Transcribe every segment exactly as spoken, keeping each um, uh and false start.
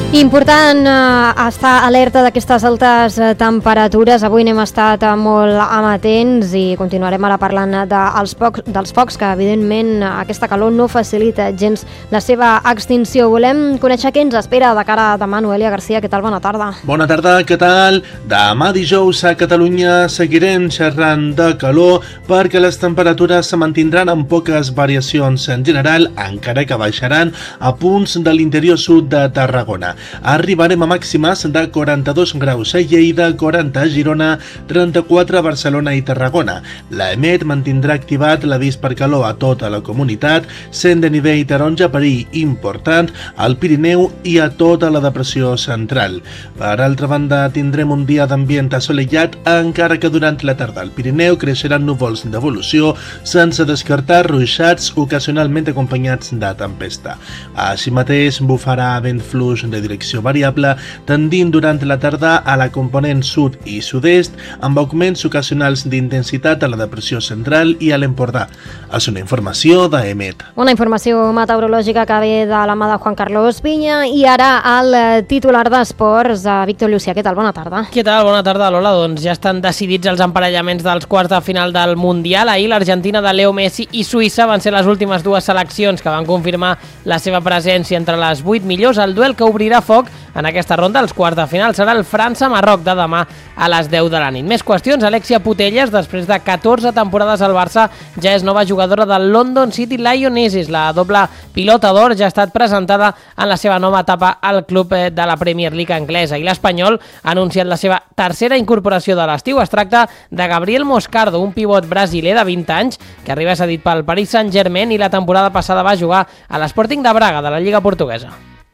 Important eh, estar alerta d'aquestes altes eh, temperatures. Avui n'hem estat eh, molt amatents i continuarem ara parlant de, els pocs, dels focs, que evidentment aquesta calor no facilita gens la seva extinció. Volem conèixer què ens espera de cara a demà. Noelia Garcia, què tal? Bona tarda. Bona tarda, què tal? Demà dijous a Catalunya seguirem xerrant de calor perquè les temperatures se mantindran amb poques variacions en general, encara que baixaran a punts de l'interior sud de Tarragona. Arribarem a màximes de quaranta-dos graus a Lleida, quaranta a Girona, trenta-quatre a Barcelona i Tarragona. La EMET mantindrà activat l'avís per calor a tota la comunitat, sent de nivell taronja perill important al Pirineu i a tota la depressió central. Per altra banda, tindrem un dia d'ambient assolellat, encara que durant la tarda al Pirineu creixeran núvols d'evolució, sense descartar ruixats ocasionalment acompanyats de tempesta. Així mateix, bufarà vent fluix de direcció variable, tendint durant la tarda a la component sud i sud-est, amb augments ocasionals d'intensitat a la depressió central i a l'Empordà. És una informació d'EMET. Una informació meteorològica que ve de la mà de Juan Carlos Viña. I ara el titular d'esports, Víctor Llucià. Què tal? Bona tarda. Què tal? Bona tarda, Lola. Doncs ja estan decidits els emparellaments dels quarts de final del Mundial. Ahir l'Argentina de Leo Messi i Suïssa van ser les últimes dues seleccions que van confirmar la seva presència entre les vuit millors. El duel que obrirà foc en aquesta ronda, els quarts de final, serà el França-Marroc de demà a les deu de la nit. Més qüestions, Alexia Putellas, després de catorze temporades al Barça, ja és nova jugadora del London City Lionesses. La doble pilota d'or ja ha estat presentada en la seva nova etapa al club de la Premier League anglesa. I l'Espanyol ha anunciat la seva tercera incorporació de l'estiu. Es tracta de Gabriel Moscardo, un pivot brasiler de vint anys, que arriba cedit pel Paris Saint-Germain i la temporada passada va jugar a l'Sporting de Braga de la Lliga Portuguesa.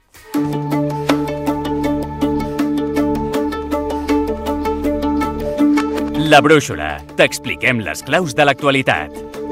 La Brúixola. T'expliquem les claus de l'actualitat.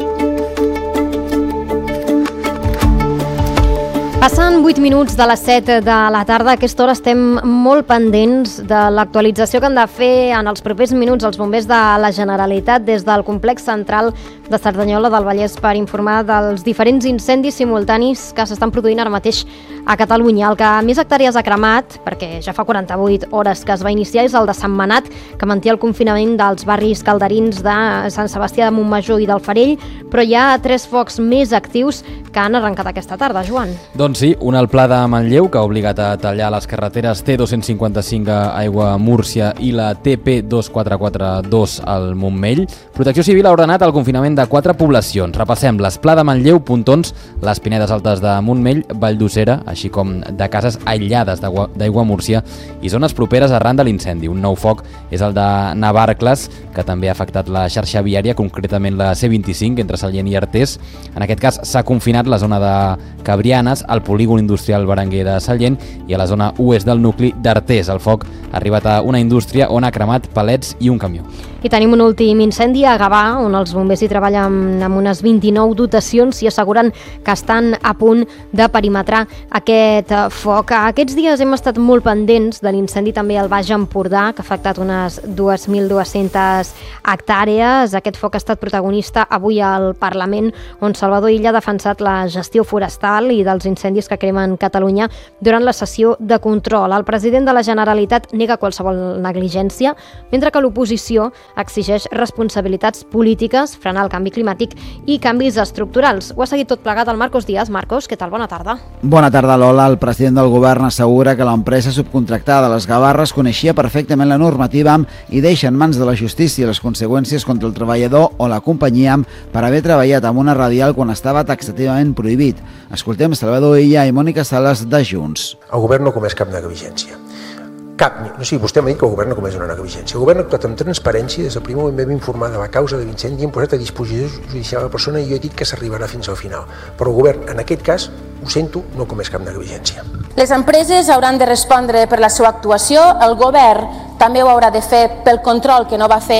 Passen vuit minuts de les set de la tarda. A aquesta hora estem molt pendents de l'actualització que han de fer en els propers minuts els bombers de la Generalitat des del complex central de Cerdanyola del Vallès per informar dels diferents incendis simultanis que s'estan produint ara mateix a Catalunya. El que més hectàrees ha cremat, perquè ja fa quaranta-vuit hores que es va iniciar, és el de Sant Manat, que manté el confinament dels barris calderins de Sant Sebastià de Montmajor i del Farell, però hi ha tres focs més actius que han arrencat aquesta tarda, Joan. Doncs sí, un al Pla de Manlleu, que ha obligat a tallar les carreteres T dos cents cinquanta-cinc a Aigua-Múrcia i la T P dos quatre quatre dos al Montmell. Protecció Civil ha ordenat el confinament de quatre poblacions. Repassem les: Pla de Manlleu, Pontons, les Pinedes Altes de Montmell, Vall d'Ussera, així com de cases aïllades d'Aigua-Múrcia i zones properes arran de l'incendi. Un nou foc és el de Navarcles, que també ha afectat la xarxa viària, concretament la C vint-i-cinc entre Sallent i Artés. En aquest cas s'ha confinat la zona de Cabrianes, al polígon industrial Berenguer de Sallent i a la zona oest del nucli d'Artés. El foc ha arribat a una indústria on ha cremat palets i un camió. I tenim un últim incendi a Gavà, on els bombers hi treballen amb unes vint-i-nou dotacions i asseguren que estan a punt de perimetrar aquest foc. Aquests dies hem estat molt pendents de l'incendi també al Baix Empordà, que ha afectat unes dos mil dues-centes hectàrees. Aquest foc ha estat protagonista avui al Parlament, on Salvador Illa ha defensat la gestió forestal i dels incendis que cremen Catalunya durant la sessió de control. El president de la Generalitat nega qualsevol negligència, mentre que l'oposició exigeix responsabilitats polítiques, frenar el canvi climàtic i canvis estructurals. Ho ha seguit tot plegat el Marcos Díaz. Marcos, què tal? Bona tarda. Bona tarda, Lola. El president del govern assegura que l'empresa subcontractada de les Gavarres coneixia perfectament la normativa i deixa en mans de la justícia les conseqüències contra el treballador o la companyia per haver treballat amb una radial quan estava taxativament prohibit. Escoltem Salvador Illa i Mònica Sales de Junts. El govern no ha comès cap negligència. Cap, no sigui, vostè m'ha dit que el govern no comés una negligència. El govern ha actuat amb transparència, des del primer moment vam informar de la causa de l'incendi i hem posat a disposició judicial a la persona i jo he dit que s'arribarà fins al final. Però el govern, en aquest cas, ho sento, no comés cap negligència. Les empreses hauran de respondre per la seva actuació, el govern també ho haurà de fer pel control que no va fer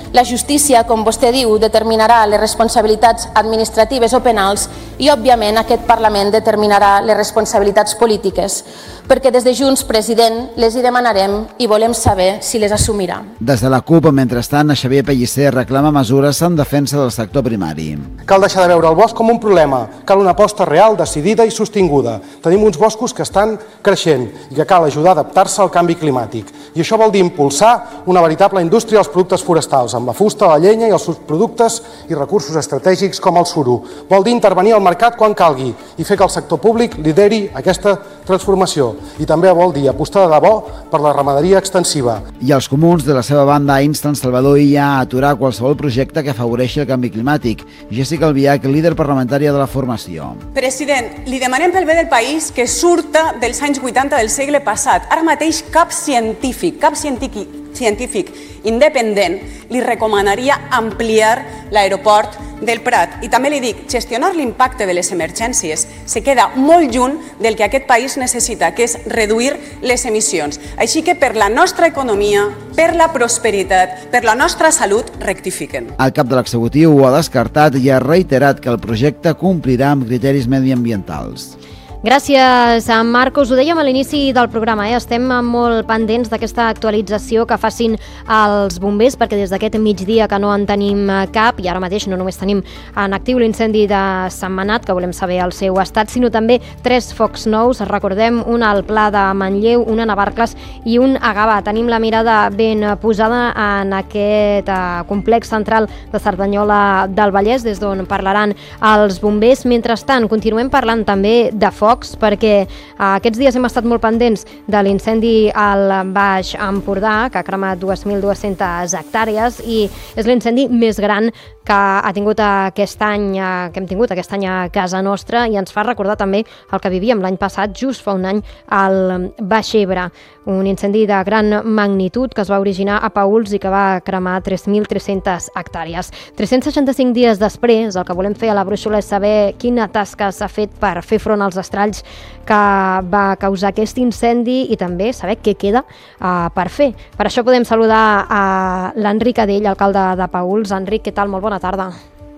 La justícia, com vostè diu, determinarà les responsabilitats administratives o penals i, òbviament, aquest Parlament determinarà les responsabilitats polítiques, perquè des de Junts, president, les hi demanarem i volem saber si les assumirà. Des de la CUP, mentrestant, Xavier Pellicer reclama mesures en defensa del sector primari. Cal deixar de veure el bosc com un problema, cal una aposta real, decidida i sostinguda. Tenim uns boscos que estan creixent i que cal ajudar a adaptar-se al canvi climàtic. I això vol dir impulsar una veritable indústria dels productes forestals, amb la fusta, la llenya i els subproductes i recursos estratègics com el suro. Vol dir intervenir al mercat quan calgui i fer que el sector públic lideri aquesta transformació. I també vol dir apostar de debò per la ramaderia extensiva. I els comuns, de la seva banda, insten Salvador Illa a aturar qualsevol projecte que afavoreixi el canvi climàtic. Jessica Albiach, líder parlamentària de la formació. President, li demanem pel bé del país que surta dels anys vuitanta del segle passat. Ara mateix cap científic, cap científic, científic independent li recomanaria ampliar l'aeroport del Prat. I també li dic, gestionar l'impacte de les emergències se queda molt lluny del que aquest país necessita, que és reduir les emissions. Així que per la nostra economia, per la prosperitat, per la nostra salut, rectifiquen. El cap de l'executiu ho ha descartat i ha reiterat que el projecte complirà amb criteris mediambientals. Gràcies, Marcos. Ho dèiem a l'inici del programa, eh? Estem molt pendents d'aquesta actualització que facin els bombers, perquè des d'aquest migdia que no en tenim cap, i ara mateix no només tenim en actiu l'incendi de Sentmenat, que volem saber el seu estat, sinó també tres focs nous. Recordem, un al Pla de Manlleu, un a Navarcles i un a Gavà. Tenim la mirada ben posada en aquest complex central de Cerdanyola del Vallès, des d'on parlaran els bombers. Mentrestant, continuem parlant també de focs, perquè aquests dies hem estat molt pendents de l'incendi al Baix Empordà, que ha cremat dues mil dues-centes hectàrees i és l'incendi més gran que ha tingut aquest any, que hem tingut aquest any a casa nostra, i ens fa recordar també el que vivíem l'any passat, just fa un any, al Baix Ebre. Un incendi de gran magnitud que es va originar a Paüls i que va cremar tres mil tres-centes hectàrees. tres-cents seixanta-cinc dies després, el que volem fer a la brúixola és saber quina tasca s'ha fet per fer front als estralls que va causar aquest incendi i també saber què queda uh, per fer. Per això podem saludar a l'Enric Adell, alcalde de Paüls. Enric, què tal? Molt bona tarda.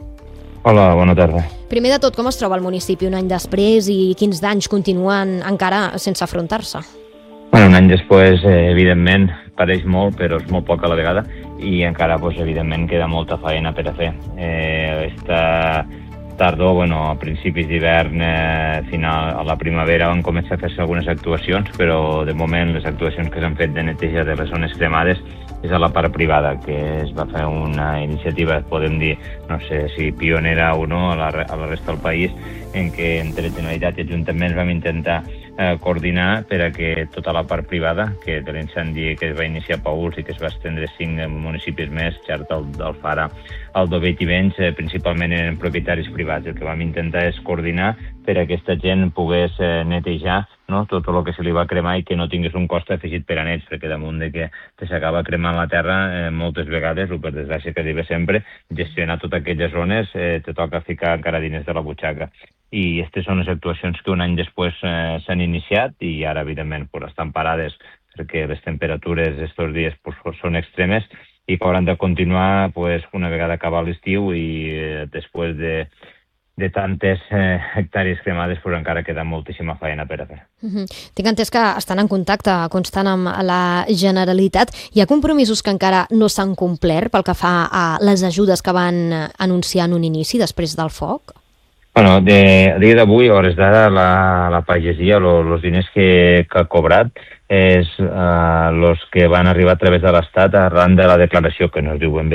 Hola, bona tarda. Primer de tot, com es troba el municipi un any després i quins danys continuen encara sense afrontar-se? Bueno, un any després, eh, evidentment, pareix molt, però és molt poc a la vegada i encara, pues, evidentment, queda molta feina per a fer. Eh, esta tardor, bueno, a principis d'hivern, eh, final, a la primavera van començar a fer-se algunes actuacions, però de moment les actuacions que s'han fet de neteja de les zones cremades és a la part privada, que es va fer una iniciativa, podem dir, no sé si pionera o no, a la, a la resta del país, en què entre Generalitat i Ajuntaments vam intentar eh, coordinar per a que tota la part privada, que de l'incendi que es va iniciar a Paüls i que es va estendre a cinc municipis més, Xert, Alfara, Aldover i Vents, eh, principalment eren propietaris privats. El que vam intentar és coordinar per a que aquesta gent pogués eh, netejar, no, tot el que se li va cremar i que no tingués un cost afegit per a ells, perquè damunt de que s'acaba cremant la terra, eh, moltes vegades, o per desgràcia que diu sempre, gestionar totes aquelles zones eh, te toca ficar encara diners de la butxaca. I aquestes són les actuacions que un any després eh, s'han iniciat i ara, evidentment, pues, estan parades perquè les temperatures estos dies pues, són extremes i que hauran de continuar pues, una vegada acabar l'estiu i eh, després de de tantes eh, hectàrees cremades, però encara queda moltíssima feina per a fer. Uh-huh. Tinc entès que estan en contacte constant amb la Generalitat. Hi ha compromisos que encara no s'han complert pel que fa a les ajudes que van anunciar en un inici després del foc? Bueno, de, a dia d'avui, a hores d'ara, la, la pagesia, els diners que, que ha cobrat, és els uh, que van arribar a través de l'Estat arran de la declaració, que no es diu ben bé